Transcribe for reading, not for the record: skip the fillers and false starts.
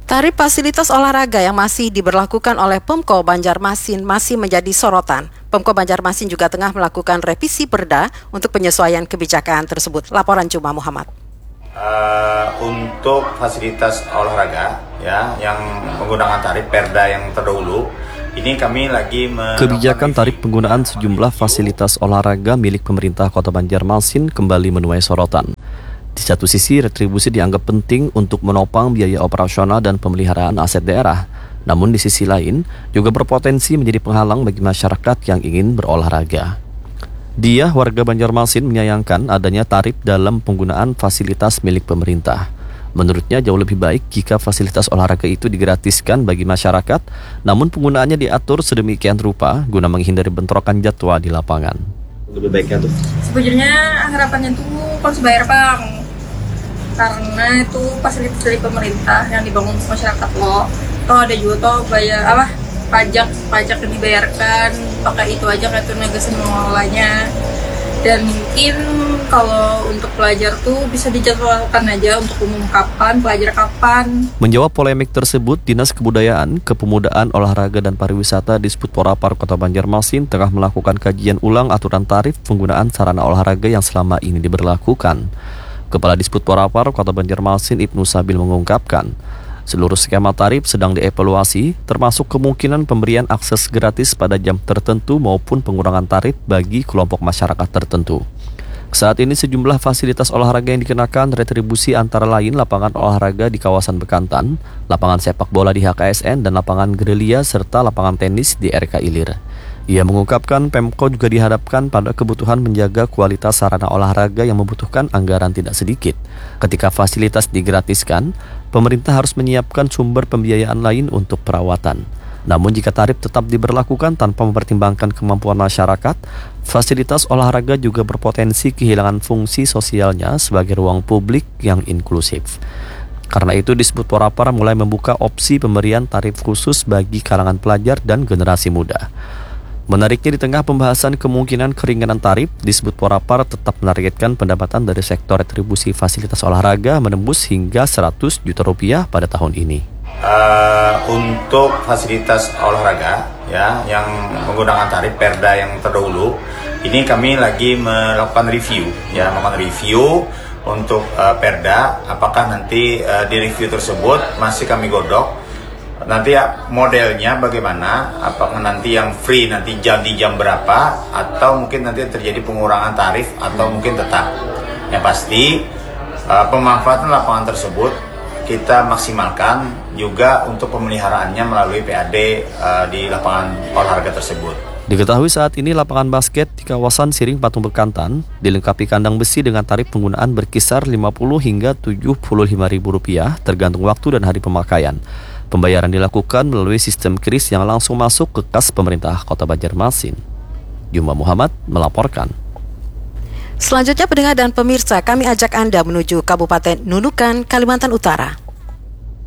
Tarif fasilitas olahraga yang masih diberlakukan oleh Pemko Banjarmasin masih menjadi sorotan. Pemko Banjarmasin juga tengah melakukan revisi Perda untuk penyesuaian kebijakan tersebut. Laporan Juma Muhammad. Untuk fasilitas olahraga ya yang menggunakan tarif Perda yang terdahulu, ini kami lagi kebijakan tarif penggunaan sejumlah fasilitas olahraga milik pemerintah Kota Banjarmasin kembali menuai sorotan. Di satu sisi, retribusi dianggap penting untuk menopang biaya operasional dan pemeliharaan aset daerah. Namun di sisi lain, juga berpotensi menjadi penghalang bagi masyarakat yang ingin berolahraga. Dia, warga Banjarmasin, menyayangkan adanya tarif dalam penggunaan fasilitas milik pemerintah. Menurutnya jauh lebih baik jika fasilitas olahraga itu digratiskan bagi masyarakat, namun penggunaannya diatur sedemikian rupa guna menghindari bentrokan jadwal di lapangan. Lebih baiknya tuh? Sebetulnya harapannya tuh harus bayar Bang, karena itu fasilitas dari pemerintah yang dibangun untuk masyarakat loh. Toh ada juga toh bayar pajak yang dibayarkan, pakai itu aja kayak tuh negosiasi mengelolanya. Dan mungkin kalau untuk pelajar tuh bisa dijadwalkan aja untuk umum kapan, pelajar kapan. Menjawab polemik tersebut, Dinas Kebudayaan, Kepemudaan, Olahraga dan Pariwisata Disputporapar Kota Banjarmasin tengah melakukan kajian ulang aturan tarif penggunaan sarana olahraga yang selama ini diberlakukan. Kepala Disputporapar Kota Banjarmasin Ibnu Sabil mengungkapkan, seluruh skema tarif sedang dievaluasi, termasuk kemungkinan pemberian akses gratis pada jam tertentu maupun pengurangan tarif bagi kelompok masyarakat tertentu. Saat ini sejumlah fasilitas olahraga yang dikenakan retribusi antara lain lapangan olahraga di kawasan Bekantan, lapangan sepak bola di HKSN, dan lapangan gerilya serta lapangan tenis di RK Ilir. Ia mengungkapkan Pemko juga dihadapkan pada kebutuhan menjaga kualitas sarana olahraga yang membutuhkan anggaran tidak sedikit. Ketika fasilitas digratiskan, pemerintah harus menyiapkan sumber pembiayaan lain untuk perawatan. Namun jika tarif tetap diberlakukan tanpa mempertimbangkan kemampuan masyarakat, fasilitas olahraga juga berpotensi kehilangan fungsi sosialnya sebagai ruang publik yang inklusif. Karena itu Disputporapar mulai membuka opsi pemberian tarif khusus bagi kalangan pelajar dan generasi muda. Menariknya, di tengah pembahasan kemungkinan keringanan tarif, Disputporapar tetap menargetkan pendapatan dari sektor retribusi fasilitas olahraga menembus hingga 100 juta rupiah pada tahun ini. Untuk fasilitas olahraga ya yang menggunakan tarif Perda yang terdahulu, ini kami lagi melakukan review untuk Perda. Apakah nanti di review tersebut masih kami godok. Nanti ya modelnya bagaimana, apakah nanti yang free nanti di jam berapa, atau mungkin nanti terjadi pengurangan tarif, atau mungkin tetap. Yang pasti pemanfaatan lapangan tersebut kita maksimalkan juga untuk pemeliharaannya melalui PAD di lapangan olahraga tersebut. Diketahui saat ini lapangan basket di kawasan Siring Patung Bekantan dilengkapi kandang besi dengan tarif penggunaan berkisar Rp50 hingga Rp75.000 tergantung waktu dan hari pemakaian. Pembayaran dilakukan melalui sistem kris yang langsung masuk ke kas pemerintah Kota Banjarmasin. Juma Muhammad melaporkan. Selanjutnya pendengar dan pemirsa, kami ajak Anda menuju Kabupaten Nunukan, Kalimantan Utara.